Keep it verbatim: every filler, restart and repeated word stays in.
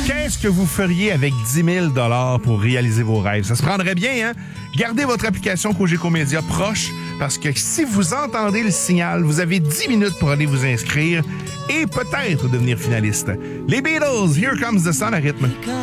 Qu'est-ce que vous feriez avec dix mille dollars pour réaliser vos rêves? Ça se prendrait bien, hein? Gardez votre application Cogeco Média proche parce que si vous entendez le signal, vous avez dix minutes pour aller vous inscrire et peut-être devenir finaliste. Les Beatles, Here Comes the Sun à rythme.